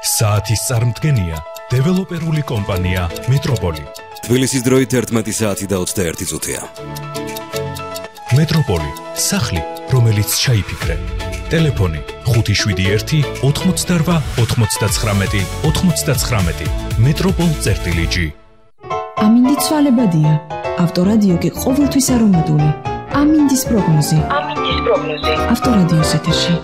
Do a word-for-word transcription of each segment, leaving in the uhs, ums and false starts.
საათის წარმდგენია დეველოპერული კომპანია მეტროპოლი. თბილისის დროით ერთმეტი საათი და ოცდაერთი წუთია. მეტროპოლი, სახლი, რომელიც ჩაიფიქრე. ტელეფონი ხუთი შვიდი ერთი ოთხმოცდაორვა ოთხმოცდაცხრამეტი ოთხმოცდაცხრამეტი. მეტროპოლ წერტილი ჯი. ამინდი ცვალებადია. ავტორადიო კი ყოველთვის არომატული. ამინდის პროგნოზი. ამინდის პროგნოზი. ავტორადიოს ეთერში.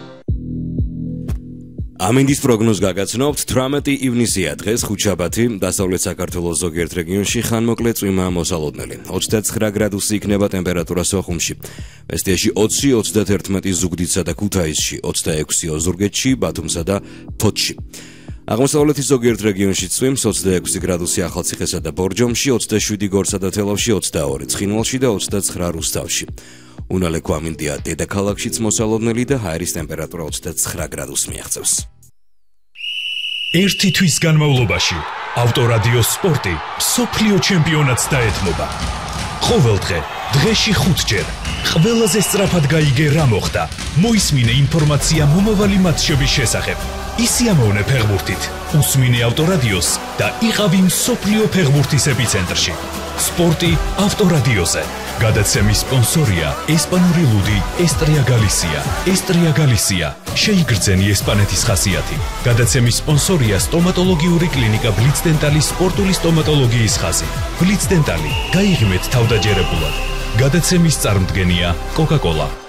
ამინდის პროგნოზს გაგაცნობთ თვრამეტი ივნისია დღეს ხუთშაბათი დასავლეთ საქართველოს ზოგიერთ რეგიონში ხანმოკლე წვიმა მოსალოდნელი. ოცდაცხრა გრადუსი იქნება ტემპერატურა სოხუმში. ვესტიაში ოცი, ოცდაერთმეტი ზუგდიდსა და ქუთაისში, ოცდაექვსი ოზურგეთში, ბათუმსა და თოთში. აღმოსავლეთის ზოგიერთ რეგიონში წვიმს ოცდაექვსი გრადუსი ახალციხესა და ბორჯომში, ოცდაშვიდი გორსა და თელავში, ოცდაორი ცხინვალში და ოცდაცხრა რუსთავში. უნალექო ამინდია დედაქალაქშიც მოსალოდნელი და ჰაერის ტემპერატურა ოცდაცხრა გრადუსს მიაღწევს. ერთი თვის განმავლობაში ავტორადიო სპორტი მსოფლიო ჩემპიონატს დაეთმობა. ყოველდღე დღეში ხუთჯერ ყველაზე სწრაფად გაიგე რა მოხდა. მოისმინე ინფორმაცია მომავალი მატჩების შესახებ. ისიამოვნე ფეხბურთით, უსმინე ავტორადიოს და იყავი მსოფლიო ფეხბურთის ეპიცენტრში. სპორტი ავტორადიოზე. გადაცემის სპონსორია ესპანური ლუდი ესტრია გალისია. ესტრია გალისია. შეიგრძენი ესპანეთის ხასიათი. გადაცემის სპონსორია სტომატოლოგიური კლინიკა ბლიცდენტალის სპორტული სტომატოლოგიის ხაზი. ბლიცდენტალი. გაიღიმეთ თავდაჯერებულად. გადაცემის წარმდგენია კოკა-კოლა.